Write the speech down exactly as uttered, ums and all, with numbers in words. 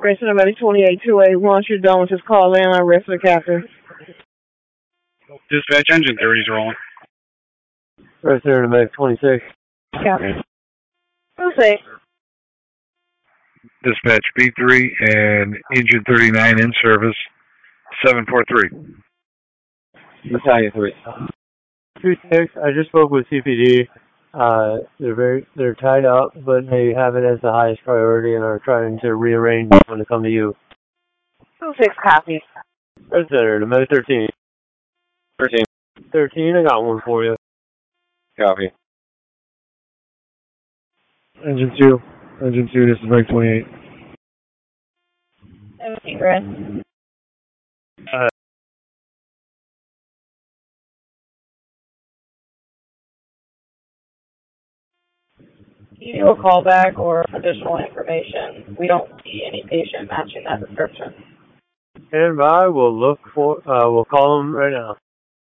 Race number twenty-eight two eight. Once you're done with this call, landline rest of the captain. Dispatch engine thirties rolling. Rest there to make twenty-six. Captain. twenty-six. Dispatch B three and engine thirty-nine in service. seven four three. Battalion three. two six, I just spoke with C P D. Uh, they're very, they're tied up, but they have it as the highest priority and are trying to rearrange when they come to you. two six copy. Red Center, to Med thirteen. thirteen. thirteen, I got one for you. Copy. Engine two. Engine two, this is Mike twenty-eight. seventeen grand. Uh, You do a callback or additional information. We don't see any patient matching that description. Stand by, we'll look for, uh, we'll call them right now.